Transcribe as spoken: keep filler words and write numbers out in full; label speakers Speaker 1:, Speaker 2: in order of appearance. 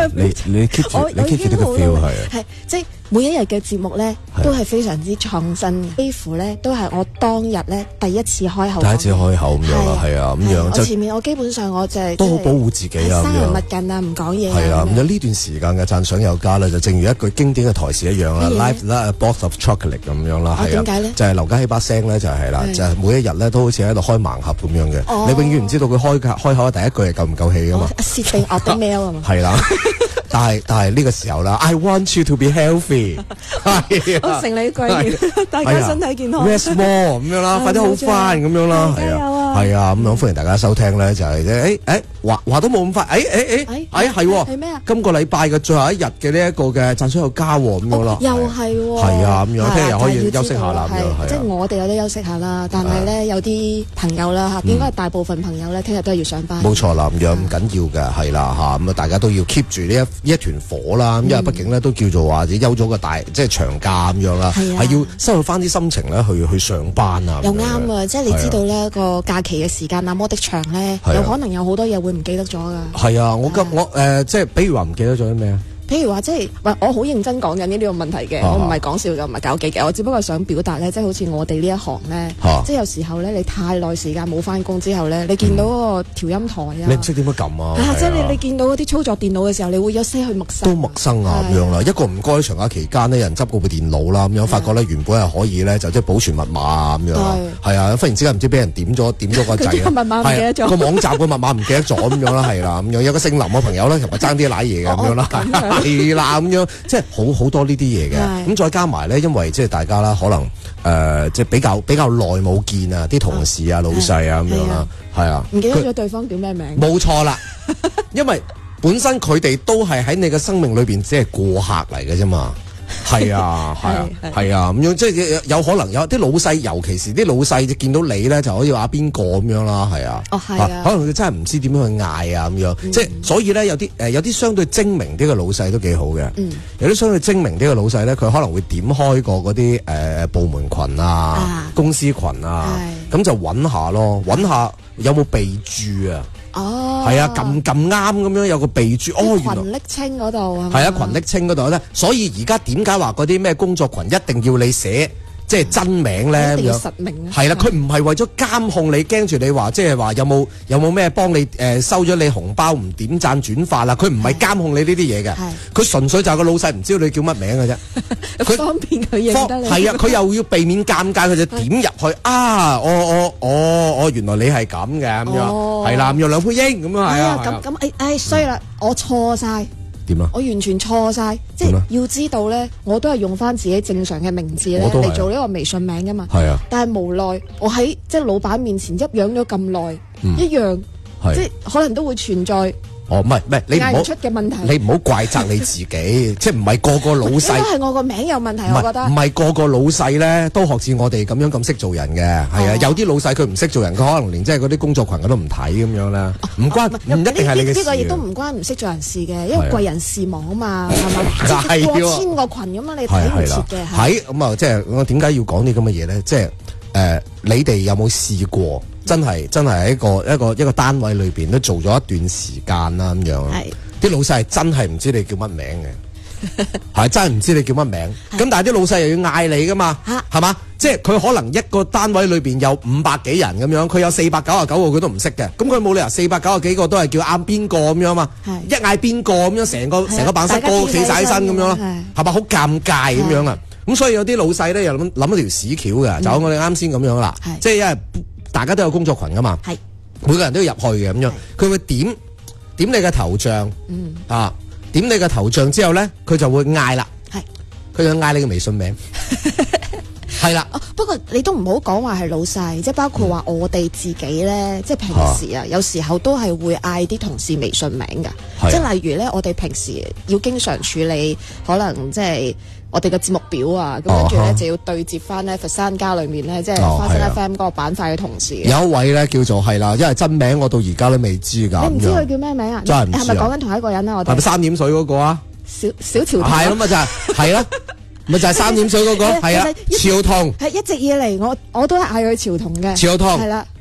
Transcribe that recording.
Speaker 1: 你你 keep 住你 keep 住呢個 feel 係啊，
Speaker 2: 係即係每一日嘅節目咧，都係非常之創新嘅，幾乎咧都係我當日咧第一次開口，
Speaker 1: 第一次開口咁樣啦，係啊，咁樣
Speaker 2: 我前面我基本上我就係
Speaker 1: 都好保護自己啊，
Speaker 2: 生人勿近啊，唔講嘢。
Speaker 1: 係啊，咁有呢段時間嘅讚賞有加咧，就正如一句經典嘅台詞一樣啦 ，Life like a box of chocolate 咁樣啦，係啊，
Speaker 2: 點解咧？
Speaker 1: 就係劉嘉熙把聲咧，就係啦，就係每一日咧都好似喺度開盲盒咁樣嘅，你永遠唔知道佢開開口第一句係夠唔夠氣噶嘛。
Speaker 2: 竊定惡的喵啊嘛。
Speaker 1: 係啦。但係但係呢個時候啦 ，I want you to be healthy，
Speaker 2: 我承你貴言，大家身體健康
Speaker 1: ，rest more 咁樣啦，快啲好翻咁樣啦，係啊，係啊，咁樣歡迎大家收聽咧，就係誒誒話話都冇咁快，誒誒誒，誒係
Speaker 2: 係咩啊？
Speaker 1: 今個禮拜嘅最後一日嘅呢一個嘅讚賞有加咁樣咯，
Speaker 2: 又係
Speaker 1: 係啊，咁樣聽日又可以休息下啦，咁樣係
Speaker 2: 即係我哋有得休息下啦，但係咧有啲朋友啦嚇，應該係大部分朋友咧聽日都係要上班。
Speaker 1: 冇錯啦，咁樣唔緊要嘅，係啦嚇，咁啊大家都要 keep 住呢一一團火啦，因為畢竟咧都叫做話休咗個大即係長假咁樣啦，係要收拾翻啲心情咧去去上班啊。
Speaker 2: 又啱啊！即係你知道咧個假期嘅時間那麼的長咧，有可能有好多嘢會唔記得咗㗎。
Speaker 1: 係啊，我今我誒即係比如話唔記得咗啲咩啊？
Speaker 2: 譬如話即係，喂，我好認真講緊呢啲個問題嘅，我唔係講笑嘅，唔係搞基嘅，我只不過想表達咧，即係好似我哋呢一行咧，即係有時候咧，你太耐時間冇翻工之後咧，你見到嗰個調音台啊，
Speaker 1: 你唔識點樣撳啊？
Speaker 2: 即係你你見到嗰啲操作電腦嘅時候，你會有些許陌生，
Speaker 1: 都陌生啊咁樣啦。一個唔該長假期間呢，有人執嗰部電腦啦，咁樣發覺咧原本係可以咧就即係保存密碼啊咁樣，係啊，忽然之間唔知俾人點咗點咗個掣，
Speaker 2: 個密碼唔記得咗，
Speaker 1: 個網站個密碼唔記得咗咁樣啦，係啦，咁樣有個姓林嘅朋友咧，同埋爭啲瀨嘢嘅咁樣啦。係啦，咁樣即係好好多呢啲嘢嘅，咁再加埋咧，因為即係大家啦，可能誒即係比較比較耐冇見啊，啲同事啊、老細啊咁樣啦，係啊，
Speaker 2: 唔記得咗對方叫咩名？
Speaker 1: 冇錯啦，因為本身佢哋都係喺你嘅生命裏邊只係過客嚟嘅啫嘛。係啊，係啊，係啊，咁樣即係有可能有啲老細，尤其是啲老細見到你咧，就可以話邊個咁樣啦，係啊，
Speaker 2: 哦係啊，
Speaker 1: 可能佢真係唔知點樣去嗌啊咁樣，即係所以咧有啲誒有啲相對精明啲嘅老細都幾好嘅，有啲相對精明啲嘅老細咧，佢可能會點開個嗰啲誒部門群啊、公司群啊，咁就揾下咯，揾下有冇備註啊。哦，係啊，撳撳啱咁樣有個備註，哦，原來
Speaker 2: 群昵稱嗰度係
Speaker 1: 係啊，群昵稱嗰度咧，所以而家點解話嗰啲咩工作群一定要你寫即係真名咧？
Speaker 2: 一定要實名啊！
Speaker 1: 係啦，佢唔係為咗監控你，驚住你話即係話有冇有冇咩幫你誒收咗你紅包唔點讚轉發啦？佢唔係監控你呢啲嘢嘅，佢純粹就係個老細唔知道你叫乜名嘅啫。
Speaker 2: 佢方便佢認得你。
Speaker 1: 係啊，佢又要避免尷尬，佢就點入去啊！我我我我原來你係咁嘅咁樣，係啦，咁樣梁佩英咁樣係啊。
Speaker 2: 咁咁誒誒衰啦，我錯晒。
Speaker 1: 點啊？
Speaker 2: 我完全錯晒，即係要知道咧，我都係用翻自己正常嘅名字咧嚟做呢個微信名噶嘛。係啊。但係無奈我喺即係老闆面前鬱養咗咁耐，一樣即係可能都會存在。
Speaker 1: 哦，唔係唔係，你唔好
Speaker 2: 出嘅問題，
Speaker 1: 你唔好怪責你自己，即係唔係個個老細。
Speaker 2: 都係我個名有問題，我覺得。
Speaker 1: 唔係個個老細咧，都學似我哋咁樣咁識做人嘅，係啊，有啲老細佢唔識做人，佢可能連即係嗰啲工作群佢都唔睇咁樣啦。唔關，唔一定係你嘅事。
Speaker 2: 呢個亦都唔關唔識做人事嘅，因為貴人事忙啊嘛，係嘛？
Speaker 1: 係
Speaker 2: 過千個群咁嘛，你睇唔切嘅。
Speaker 1: 係咁啊，即係我點解要講啲咁嘅嘢咧？即係誒，你哋有冇試過？真係真係喺一個一個一個單位裏邊都做咗一段時間啦咁樣，啲老細係真係唔知你叫乜名嘅，係真係唔知你叫乜名。咁但係啲老細又要嗌你噶嘛，係嘛？即係佢可能一個單位裏邊有五百幾人咁樣，佢有四百九十九個佢都唔識嘅，咁佢冇理由四百九十幾個都係叫啱邊個咁樣嘛？一嗌邊個咁樣，成個成個辦室個企晒起身咁樣咯，係咪好尷尬咁樣啊？咁所以有啲老細咧又諗諗一條屎橋嘅，就我哋啱先咁樣啦，即係因為大家都有工作群噶嘛，係每個人都要入去嘅咁樣，佢會點點你嘅頭像，嗯啊點你嘅頭像之後咧，佢就會嗌啦，係佢就嗌你嘅微信名，係啦。
Speaker 2: 不過你都唔好講話係老細，即係包括話我哋自己咧，即係平時啊，有時候都係會嗌啲同事微信名噶，即係例如咧，我哋平時要經常處理可能即係。我哋嘅節目表啊，咁跟住咧就要對接翻咧佛山家裏面咧，即係花生 F M 嗰個板塊嘅同事。有
Speaker 1: 一位咧叫做係啦，因為真名我到而家都未知㗎。
Speaker 2: 你唔知佢叫咩名啊？
Speaker 1: 真係唔知。
Speaker 2: 係咪講緊同一個人啊？我哋
Speaker 1: 係咪三點水嗰個啊？
Speaker 2: 小小潮童。
Speaker 1: 係咯，咪就係係咯，咪就係三點水嗰個係啊，潮童。
Speaker 2: 係一直以嚟我我都係嗌佢潮童嘅。
Speaker 1: 潮童。
Speaker 2: 係啦。